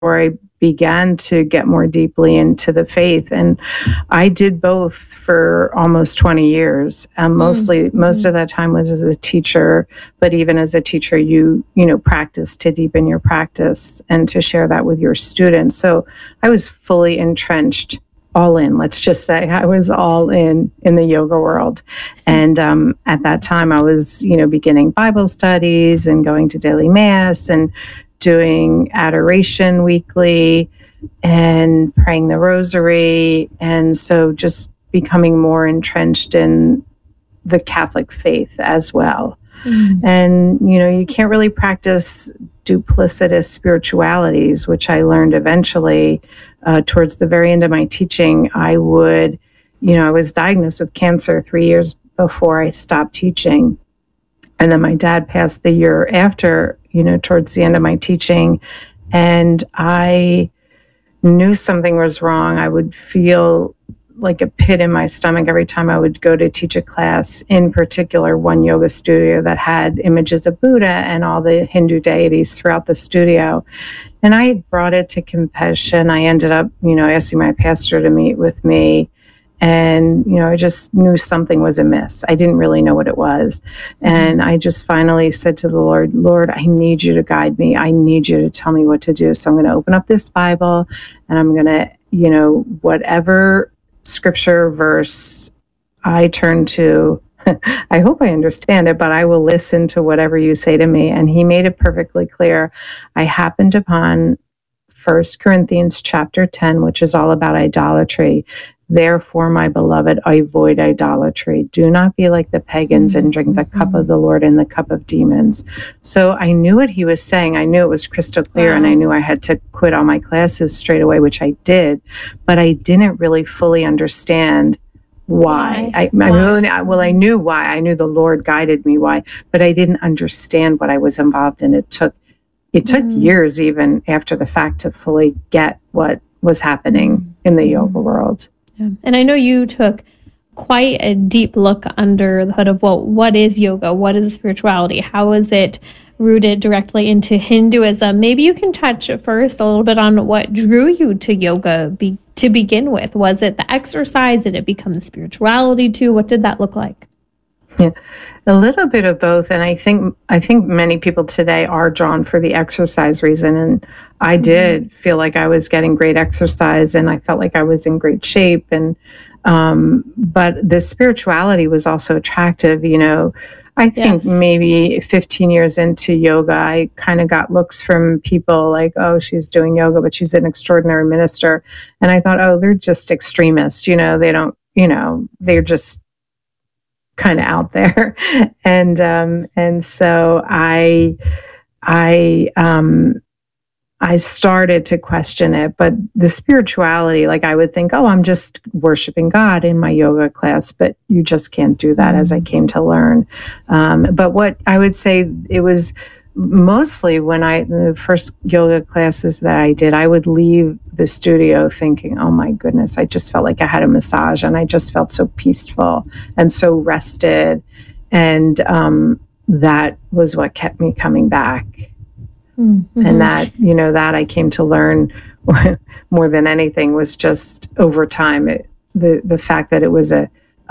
I began to get more deeply into the faith. And I did both for almost 20 years. Most of that time was as a teacher, but even as a teacher, you practice to deepen your practice and to share that with your students. So I was fully entrenched, all in. Let's just say I was all in the yoga world. And at that time, I was, beginning Bible studies and going to daily mass and doing adoration weekly and praying the rosary. And so just becoming more entrenched in the Catholic faith as well. And, you can't really practice duplicitous spiritualities, which I learned eventually towards the very end of my teaching. I was diagnosed with cancer 3 years before I stopped teaching. And then my dad passed the year after, towards the end of my teaching. And I knew something was wrong. I would feel like a pit in my stomach every time I would go to teach a class, in particular one yoga studio that had images of Buddha and all the Hindu deities throughout the studio. And I brought it to confession. I ended up, asking my pastor to meet with me. And, I just knew something was amiss. I didn't really know what it was. And I just finally said to the Lord, I need you to guide me. I need you to tell me what to do. So I'm going to open up this Bible and I'm going to, whatever scripture verse I turn to, I hope I understand it, but I will listen to whatever you say to me. And he made it perfectly clear. I happened upon 1 Corinthians chapter 10, which is all about idolatry. Therefore, my beloved, avoid idolatry. Do not be like the pagans and drink the cup of the Lord and the cup of demons. So I knew what he was saying. I knew it was crystal clear, and I knew I had to quit all my classes straight away, which I did. But I didn't really fully understand why. I knew why. I knew the Lord guided me why, but I didn't understand what I was involved in. It took years, even after the fact, to fully get what was happening in the yoga world. And I know you took quite a deep look under the hood of, what is yoga? What is spirituality? How is it rooted directly into Hinduism? Maybe you can touch first a little bit on what drew you to yoga to begin with. Was it the exercise? Did it become the spirituality too? What did that look like? Yeah, a little bit of both. And I think many people today are drawn for the exercise reason. And I did feel like I was getting great exercise and I felt like I was in great shape. And, but the spirituality was also attractive. I think maybe 15 years into yoga, I kind of got looks from people like, oh, she's doing yoga, but she's an extraordinary minister. And I thought, oh, they're just extremists. They don't, they're just kind of out there. And so I started to question it, but the spirituality, like I would think, oh, I'm just worshiping God in my yoga class, but you just can't do that, as I came to learn. But what I would say, it was mostly when the first yoga classes that I did, I would leave the studio thinking, oh my goodness, I just felt like I had a massage and I just felt so peaceful and so rested. And that was what kept me coming back. And that, that I came to learn more than anything was just over time, the fact that it was a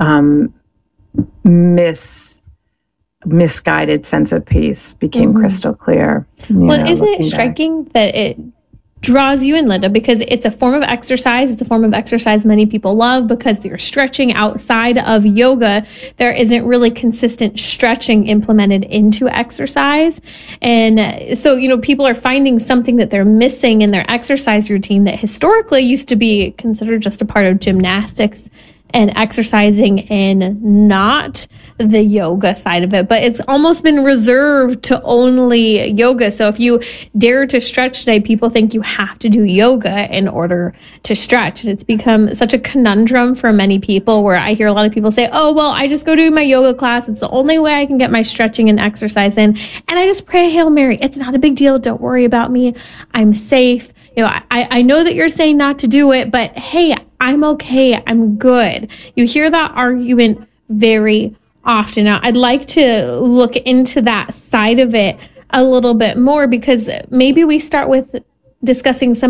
misguided sense of peace became crystal clear. Isn't it striking that it draws you in, Linda, because it's a form of exercise. It's a form of exercise many people love because you're stretching outside of yoga. There isn't really consistent stretching implemented into exercise. And so, people are finding something that they're missing in their exercise routine that historically used to be considered just a part of gymnastics and exercising and not the yoga side of it. But it's almost been reserved to only yoga. So if you dare to stretch today, people think you have to do yoga in order to stretch. And it's become such a conundrum for many people, where I hear a lot of people say, oh, well, I just go to my yoga class. It's the only way I can get my stretching and exercise in. And I just pray a Hail Mary. It's not a big deal. Don't worry about me. I'm safe. I know that you're saying not to do it, but hey, I'm okay. I'm good. You hear that argument very often. Now, I'd like to look into that side of it a little bit more, because maybe we start with discussing some